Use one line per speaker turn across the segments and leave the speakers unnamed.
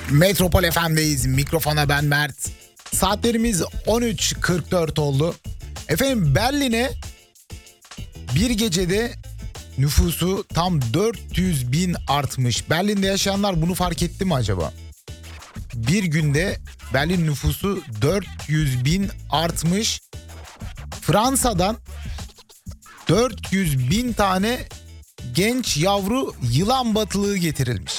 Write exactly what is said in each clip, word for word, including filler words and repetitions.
Metropol F M'deyiz. Mikrofona ben Mert. Saatlerimiz on üç kırk dört oldu. Efendim Berlin'e bir gecede nüfusu tam dört yüz bin artmış. Berlin'de yaşayanlar bunu fark etti mi acaba? Bir günde Berlin nüfusu dört yüz bin artmış. Fransa'dan dört yüz bin tane genç yavru yılan batılığı getirilmiş.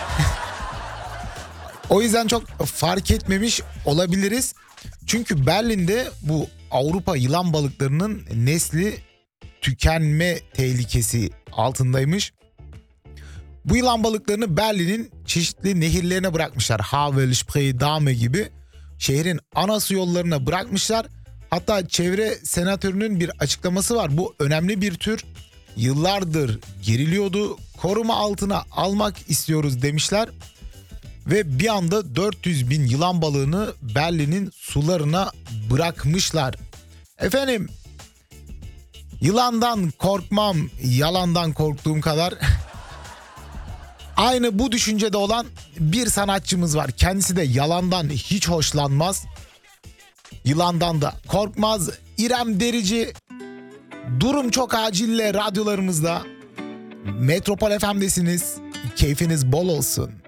O yüzden çok fark etmemiş olabiliriz. Çünkü Berlin'de bu Avrupa yılan balıklarının nesli tükenme tehlikesi altındaymış. Bu yılan balıklarını Berlin'in çeşitli nehirlerine bırakmışlar. Havel, Spree, Dahme gibi şehrin ana su yollarına bırakmışlar. Hatta çevre senatörünün bir açıklaması var. Bu önemli bir tür. Yıllardır geriliyordu. Koruma altına almak istiyoruz demişler. Ve bir anda dört yüz bin yılan balığını Berlin'in sularına bırakmışlar. Efendim, yılandan korkmam, yalandan korktuğum kadar. Aynı bu düşüncede olan bir sanatçımız var. Kendisi de yalandan hiç hoşlanmaz. Yılandan da korkmaz. İrem Derici. Durum çok acille radyolarımızda. Metropol F M'desiniz. Keyfiniz bol olsun.